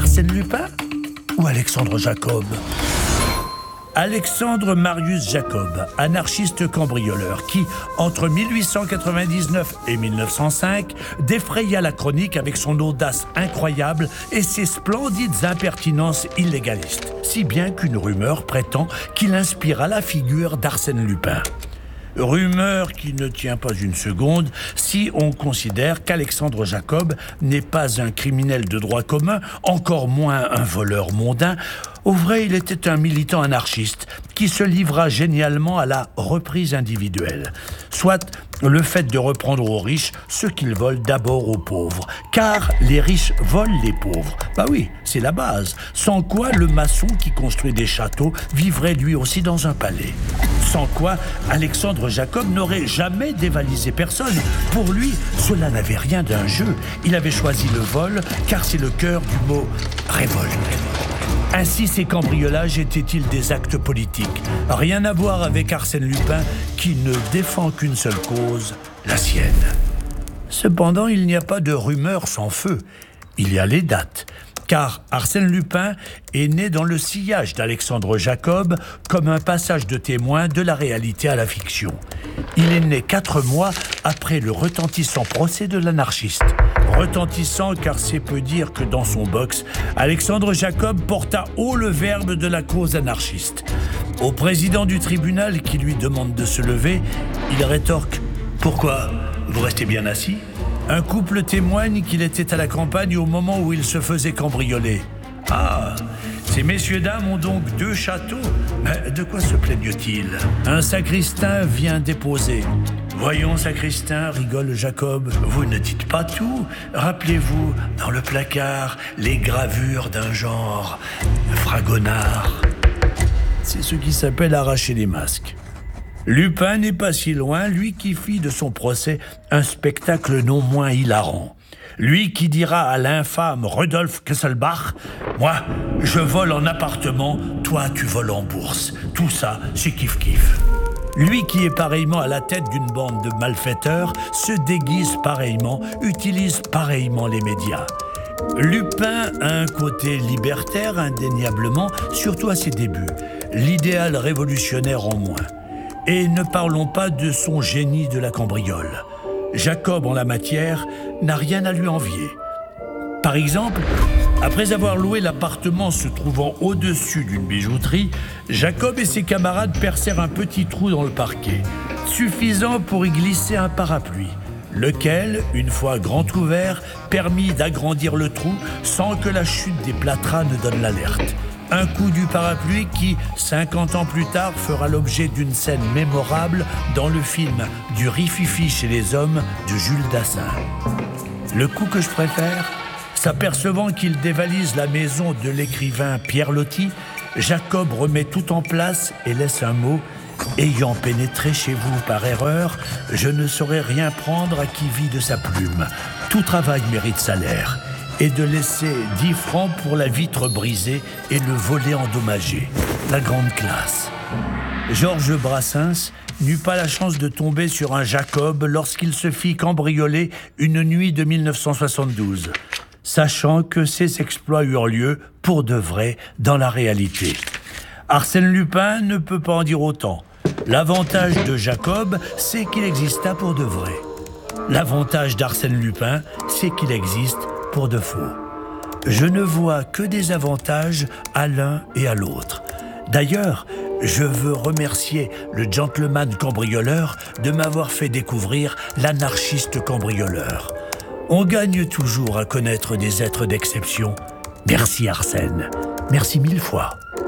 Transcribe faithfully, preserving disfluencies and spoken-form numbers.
Arsène Lupin ou Alexandre Jacob? Alexandre Marius Jacob, anarchiste cambrioleur qui, entre mille huit cent quatre-vingt-dix-neuf et mille neuf cent cinq, défraya la chronique avec son audace incroyable et ses splendides impertinences illégalistes, si bien qu'une rumeur prétend qu'il inspira la figure d'Arsène Lupin. Rumeur qui ne tient pas une seconde si on considère qu'Alexandre Jacob n'est pas un criminel de droit commun, encore moins un voleur mondain. Au vrai, il était un militant anarchiste qui se livra génialement à la reprise individuelle, soit le fait de reprendre aux riches ce qu'ils volent d'abord aux pauvres, car les riches volent les pauvres. Bah oui, c'est la base, sans quoi le maçon qui construit des châteaux vivrait lui aussi dans un palais. Sans quoi, Alexandre Jacob n'aurait jamais dévalisé personne. Pour lui, cela n'avait rien d'un jeu. Il avait choisi le vol, car c'est le cœur du mot « révolte ». Ainsi, ces cambriolages étaient-ils des actes politiques? Rien à voir avec Arsène Lupin, qui ne défend qu'une seule cause, la sienne. Cependant, il n'y a pas de rumeur sans feu. Il y a les dates. Car Arsène Lupin est né dans le sillage d'Alexandre Jacob comme un passage de témoin de la réalité à la fiction. Il est né quatre mois après le retentissant procès de l'anarchiste. Retentissant car c'est peu dire que dans son box, Alexandre Jacob porta haut le verbe de la cause anarchiste. Au président du tribunal qui lui demande de se lever, il rétorque « Pourquoi? Vous restez bien assis ?» Un couple témoigne qu'il était à la campagne au moment où il se faisait cambrioler. « Ah, ces messieurs-dames ont donc deux châteaux. Mais de quoi se plaignent-ils » Un sacristain vient déposer. « Voyons, sacristain, rigole Jacob, vous ne dites pas tout. Rappelez-vous, dans le placard, les gravures d'un genre fragonard. » C'est ce qui s'appelle arracher les masques. Lupin n'est pas si loin, lui qui fit de son procès un spectacle non moins hilarant. Lui qui dira à l'infâme Rudolf Kesselbach « Moi, je vole en appartement, toi tu voles en bourse. Tout ça, c'est kiff-kiff. » Lui qui est pareillement à la tête d'une bande de malfaiteurs, se déguise pareillement, utilise pareillement les médias. Lupin a un côté libertaire indéniablement, surtout à ses débuts. L'idéal révolutionnaire en moins. Et ne parlons pas de son génie de la cambriole. Jacob, en la matière, n'a rien à lui envier. Par exemple, après avoir loué l'appartement se trouvant au-dessus d'une bijouterie, Jacob et ses camarades percèrent un petit trou dans le parquet, suffisant pour y glisser un parapluie, lequel, une fois grand ouvert, permit d'agrandir le trou sans que la chute des plâtras ne donne l'alerte. Un coup du parapluie qui, cinquante ans plus tard, fera l'objet d'une scène mémorable dans le film du Rififi chez les hommes de Jules Dassin. Le coup que je préfère, s'apercevant qu'il dévalise la maison de l'écrivain Pierre Loti, Jacob remet tout en place et laisse un mot « Ayant pénétré chez vous par erreur, je ne saurais rien prendre à qui vit de sa plume. Tout travail mérite salaire. » et de laisser dix francs pour la vitre brisée et le volet endommagé. La grande classe. Georges Brassens n'eut pas la chance de tomber sur un Jacob lorsqu'il se fit cambrioler une nuit de mille neuf cent soixante-douze, sachant que ces exploits eurent lieu pour de vrai dans la réalité. Arsène Lupin ne peut pas en dire autant. L'avantage de Jacob, c'est qu'il exista pour de vrai. L'avantage d'Arsène Lupin, c'est qu'il existe pour de faux. Je ne vois que des avantages à l'un et à l'autre. D'ailleurs, je veux remercier le gentleman cambrioleur de m'avoir fait découvrir l'anarchiste cambrioleur. On gagne toujours à connaître des êtres d'exception. Merci Arsène. Merci mille fois.